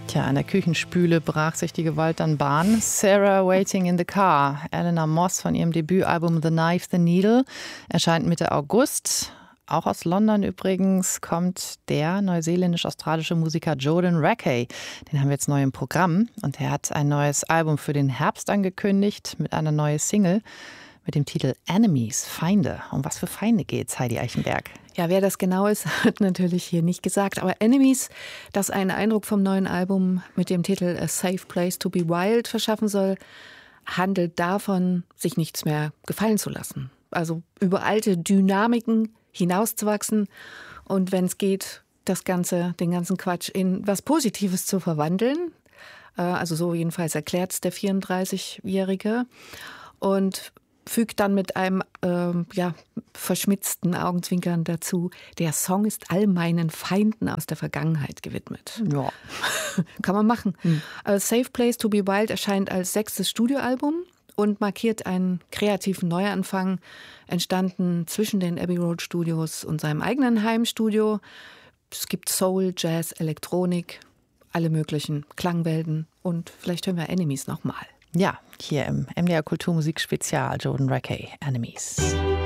Tja, an der Küchenspüle brach sich die Gewalt dann Bahn. Sarah Waiting in the Car. Eleanor Moss von ihrem Debütalbum The Knife, The Needle erscheint Mitte August. Auch aus London übrigens kommt der neuseeländisch-australische Musiker Jordan Rakei. Den haben wir jetzt neu im Programm. Und er hat ein neues Album für den Herbst angekündigt mit einer neuen Single mit dem Titel Enemies, Feinde. Um was für Feinde geht's, Heidi Eichenberg? Ja, wer das genau ist, hat natürlich hier nicht gesagt. Aber Enemies, das einen Eindruck vom neuen Album mit dem Titel A Safe Place to be Wild verschaffen soll, handelt davon, sich nichts mehr gefallen zu lassen. Also über alte Dynamiken hinauszuwachsen und wenn es geht, den ganzen Quatsch in was Positives zu verwandeln. Also so jedenfalls erklärt es der 34-Jährige. Und fügt dann mit einem verschmitzten Augenzwinkern dazu, der Song ist all meinen Feinden aus der Vergangenheit gewidmet. Ja. Kann man machen. Safe Place to be Wild erscheint als 6. Studioalbum und markiert einen kreativen Neuanfang, entstanden zwischen den Abbey Road Studios und seinem eigenen Heimstudio. Es gibt Soul, Jazz, Elektronik, alle möglichen Klangwelten und vielleicht hören wir Enemies nochmal. Ja, hier im MDR Kulturmusik Spezial Jordan Rakei, Enemies.